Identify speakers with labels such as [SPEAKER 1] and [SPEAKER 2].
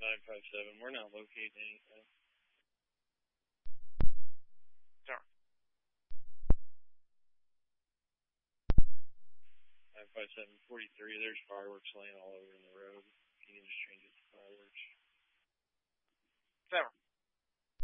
[SPEAKER 1] 957. We're not locating anything.
[SPEAKER 2] Sir.
[SPEAKER 1] 95743. There's fireworks laying all over in the road.